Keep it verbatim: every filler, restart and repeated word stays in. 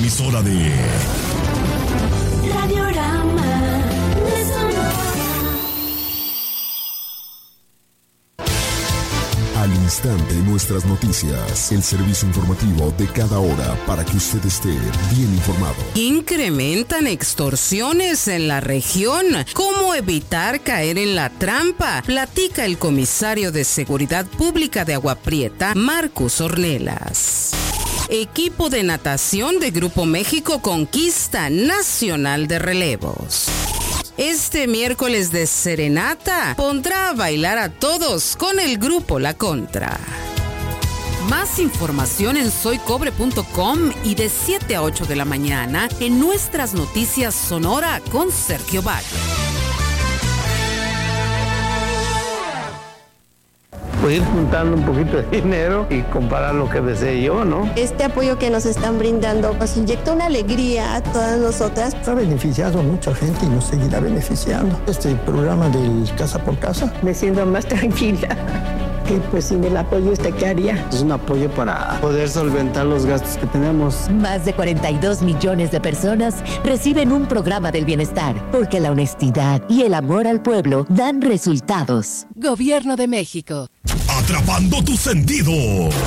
emisora de Radiorama de Sonora. Al instante nuestras noticias, el servicio informativo de cada hora para que usted esté bien informado. Incrementan extorsiones en la región. ¿Cómo evitar caer en la trampa? Platica el comisario de Seguridad Pública de Agua Prieta, Marcus Ornelas. Equipo de natación de Grupo México conquista nacional de relevos. Este miércoles de serenata pondrá a bailar a todos con el grupo La Contra. Más información en soy cobre punto com y de siete a ocho de la mañana en nuestras noticias Sonora con Sergio Valle. Pues ir juntando un poquito de dinero y comparar lo que desee yo, ¿no? Este apoyo que nos están brindando nos inyecta una alegría a todas nosotras. Ha beneficiado a mucha gente y nos seguirá beneficiando. Este programa del Casa por Casa. Me siento más tranquila. Y pues sin el apoyo, ¿usted qué haría? Es un apoyo para poder solventar los gastos que tenemos. Más de cuarenta y dos millones de personas reciben un programa del bienestar, porque la honestidad y el amor al pueblo dan resultados. Gobierno de México. Atrapando tus sentidos.